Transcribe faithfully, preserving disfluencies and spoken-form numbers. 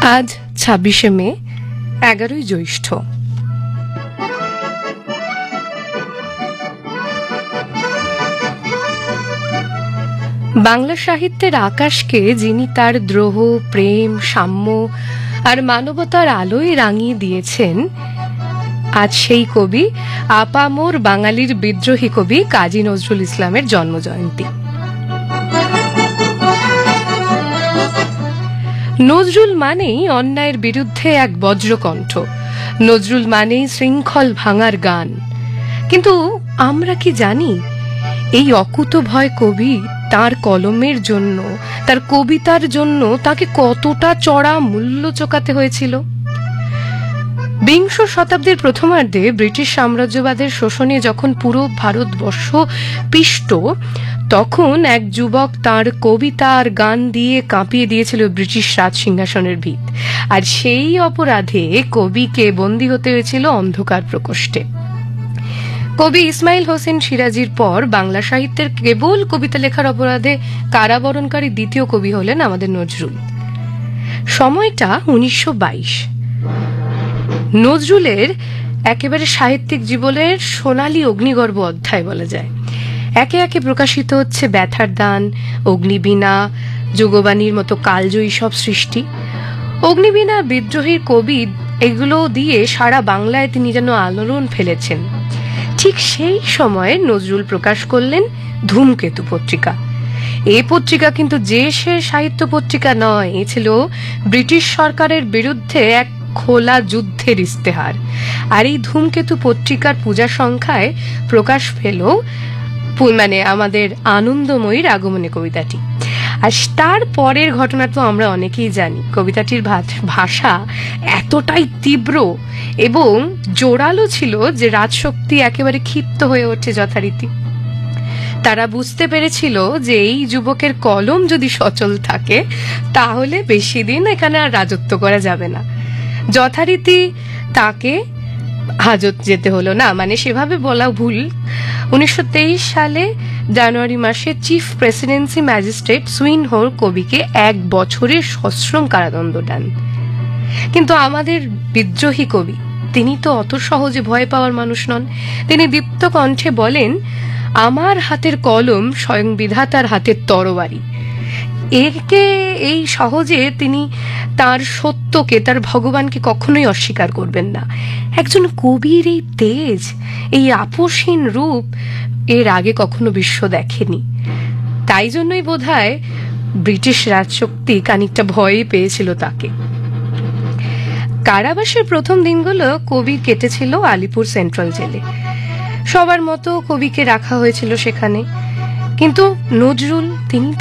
আজ ছাব্বিশে মে, এগারোই জ্যৈষ্ঠ। বাংলা সাহিত্যের আকাশকে যিনি তার দ্রোহ, প্রেম, সাম্য আর মানবতার আলোয় রাঙিয়ে দিয়েছেন, আজ সেই কবি আপামর বাঙালির বিদ্রোহী কবি কাজী নজরুল ইসলামের জন্মজয়ন্তী। নজরুল মানেই অন্যায়ের বিরুদ্ধে এক বজ্রকণ্ঠ, নজরুল মানেই শৃঙ্খল ভাঙার গান। কিন্তু আমরা কি জানি এই অকুতভয় কবি তার কলমের জন্য, তার কবিতার জন্য তাকে কতটা চড়া মূল্য চোকাতে হয়েছিল? বিংশ শতাব্দীর প্রথমার্ধে ব্রিটিশ সাম্রাজ্যবাদের শোষণে যখন পুরো ভারতবর্ষ পিষ্ট, তখন এক যুবক তার কবিতা আর গান দিয়ে কাঁপিয়ে দিয়েছিল ব্রিটিশ রাজ সিংহাসনের ভিত। আর সেই অপরাধে কবিকে বন্দী হতে হয়েছিল অন্ধকার প্রকোষ্ঠে। কবি ইসমাইল হোসেন সিরাজির পর বাংলা সাহিত্যের কেবল কবিতা লেখার অপরাধে কারাবরণকারী দ্বিতীয় কবি হলেন আমাদের নজরুল। সময়টা উনিশশো বাইশ। নজরুলের একেবারে সাহিত্যিক জীবনের সোনালী অগ্নিগর্ভ অধ্যায় বলা যায়। একে একে প্রকাশিত হচ্ছে ব্যথার দান, অগ্নিবীণা, যুগবাণীর মতো কালজয়ী সব সৃষ্টি। অগ্নিবীণা, বিদ্রোহীর কবি, এগুলো দিয়ে সারা বাংলায় তিনি যেন আলোড়ন ফেলেছেন। ঠিক সেই সময়ে নজরুল প্রকাশ করলেন ধূমকেতু পত্রিকা। এই পত্রিকা কিন্তু যে সে সাহিত্য পত্রিকা নয়, এ ছিল ব্রিটিশ সরকারের বিরুদ্ধে এক খোলা যুদ্ধের ইস্তেহার। আর এই ধূমকেতু পত্রিকার পূজা সংখ্যায় প্রকাশ পেল মানে আমাদের আনন্দময়ীর আগমনে কবিতাটি। আর তার পরের ঘটনা তো আমরা অনেকেই জানি। কবিতাটির ভাষা এতটাই তীব্র এবং জোরালো ছিল যে রাজশক্তি একেবারে ক্ষিপ্ত হয়ে ওঠে যথারীতি। তারা বুঝতে পেরেছিল যে এই যুবকের কলম যদি সচল থাকে, তাহলে বেশি দিন এখানে আর রাজত্ব করা যাবে না। যথারীতি তাকে হাজত যেতে হলো না, মানে সেভাবে বলা ভুল। উনিশশো তেইশ সালে জানুয়ারি মাসে চিফ প্রেসিডেন্সি ম্যাজিস্ট্রেট সুইনহোর কবিকে এক বছরের সশ্রম কারাদণ্ড দেন। কিন্তু আমাদের বিদ্রোহী কবি, তিনি তো অত সহজে ভয় পাওয়ার মানুষ নন। তিনি দীপ্ত কণ্ঠে বলেন, আমার হাতের কলম স্বয়ং বিধাতার হাতের তরবারি। একে এই সহজে তিনি তার সত্যকে, তার ভগবানকে কখনোই অস্বীকার করবেন না। একজন কবির এই তেজ, এই আপসহীন রূপ এর আগে কখনো বিশ্ব দেখেনি। তাই জন্যই বোধহয় ব্রিটিশ রাজশক্তি খানিকটা ভয়ই পেয়েছিল তাকে। কারাবাসের প্রথম দিনগুলো কবি কেটেছিল আলিপুর সেন্ট্রাল জেলে। সবার মতো কবিকে রাখা হয়েছিল সেখানে। কিন্তু নজরুল, তিনি